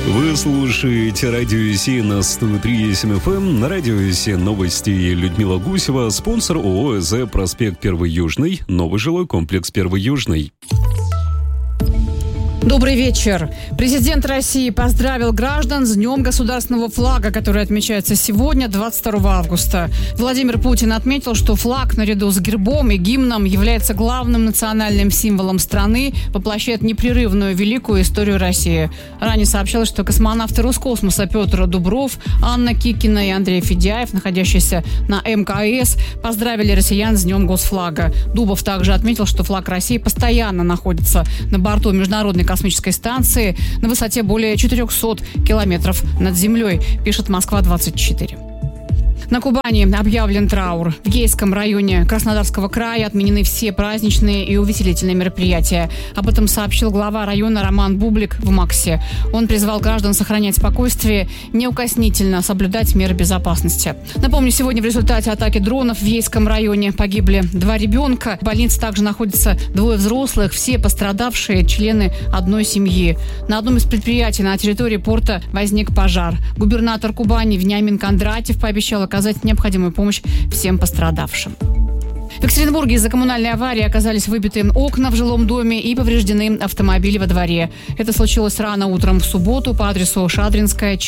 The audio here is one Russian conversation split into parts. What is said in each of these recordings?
Вы слушаете Радио СИ на 103,7 FM. На Радио СИ новости Людмила Гусева. Спонсор ООО «ЭЗ», проспект 1 Южный, новый жилой комплекс 1 Южный. Добрый вечер. Президент России поздравил граждан с Днем государственного флага, который отмечается сегодня, 22 августа. Владимир Путин отметил, что флаг наряду с гербом и гимном является главным национальным символом страны, воплощает непрерывную великую историю России. Ранее сообщалось, что космонавты Роскосмоса Петр Дубров, Анна Кикина и Андрей Федяев, находящиеся на МКС, поздравили россиян с Днем госфлага. Дубов также отметил, что флаг России постоянно находится на борту Международной космической станции на высоте более 400 километров над землей, пишет Москва-24. На Кубани объявлен траур. В Ейском районе Краснодарского края отменены все праздничные и увеселительные мероприятия. Об этом сообщил глава района Роман Бублик в МАКСе. Он призвал граждан сохранять спокойствие, неукоснительно соблюдать меры безопасности. Напомню, сегодня в результате атаки дронов в Ейском районе погибли 2 ребенка. В больнице также находятся 2 взрослых, все пострадавшие члены одной семьи. На одном из предприятий на территории порта возник пожар. Губернатор Кубани Вениамин Кондратьев пообещал оказать необходимую помощь всем пострадавшим. В Екатеринбурге из-за коммунальной аварии оказались выбиты окна в жилом доме и повреждены автомобили во дворе. Это случилось рано утром в субботу по адресу Шадринская,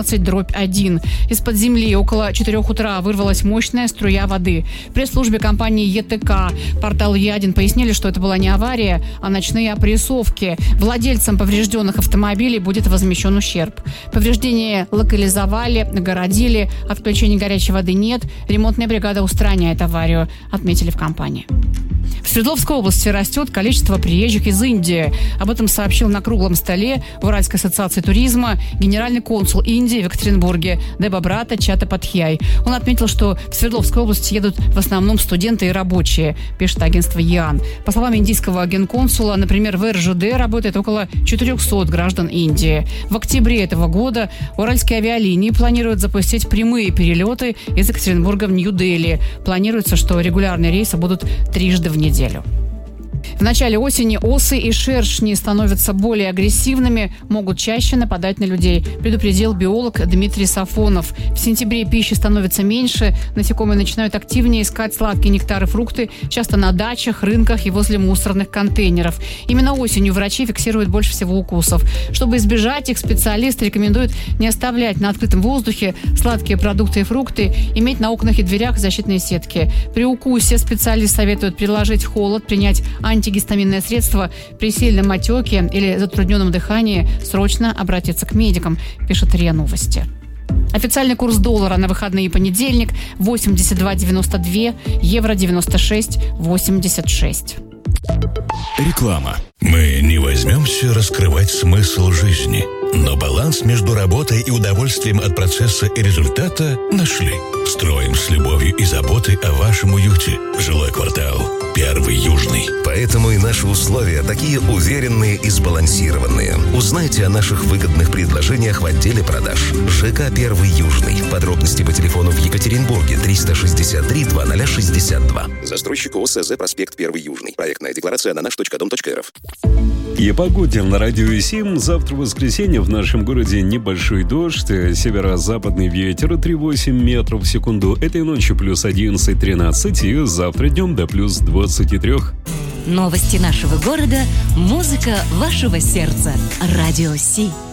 14/1. Из-под земли около 4 утра вырвалась мощная струя воды. В пресс-службе компании ЕТК порталу Е1 пояснили, что это была не авария, а ночные опрессовки. Владельцам поврежденных автомобилей будет возмещен ущерб. Повреждения локализовали, огородили, отключения горячей воды нет. Ремонтная бригада устраняет аварию, отметили в компании. В Свердловской области растет количество приезжих из Индии. Об этом сообщил на круглом столе в Уральской ассоциации туризма генеральный консул Индии в Екатеринбурге Дебабрата Чаттапатхьяй. Он отметил, что в Свердловской области едут в основном студенты и рабочие, пишет агентство ЯН. По словам индийского генконсула, например, в РЖД работает около 400 граждан Индии. В октябре этого года уральские авиалинии планируют запустить прямые перелеты из Екатеринбурга в Нью-Дели. Планируется, что регулярные рейсы будут трижды в неделю. В начале осени осы и шершни становятся более агрессивными, могут чаще нападать на людей, предупредил биолог Дмитрий Сафонов. В сентябре пищи становится меньше, насекомые начинают активнее искать сладкие нектары, фрукты, часто на дачах, рынках и возле мусорных контейнеров. Именно осенью врачи фиксируют больше всего укусов. Чтобы избежать их, специалисты рекомендуют не оставлять на открытом воздухе сладкие продукты и фрукты, иметь на окнах и дверях защитные сетки. При укусе специалист советует приложить холод, принять антигистаминное средство, при сильном отеке или затрудненном дыхании срочно обратиться к медикам, пишет РИА Новости. Официальный курс доллара на выходные и понедельник 82,92, евро 96,86. Реклама. Мы не возьмемся раскрывать смысл жизни, но баланс между работой и удовольствием от процесса и результата нашли. Строим с любовью и заботой о вашем уюте. Жилой квартал 1 Южный. Поэтому и наши условия такие уверенные и сбалансированные. Узнайте о наших выгодных предложениях в отделе продаж. ЖК 1 Южный. Подробности по телефону в Екатеринбурге 363 2062. Застройщик ООО «ЭЗ», проспект 1 Южный. Проектная декларация на наш.дом.рф. И о погоде на Радио СИ. Завтра воскресенье в нашем городе небольшой дождь, северо-западный ветер 3,8 метров в секунду. Этой ночью плюс 11-13 и завтра днем до плюс 23. Новости нашего города, музыка вашего сердца. Радио СИ.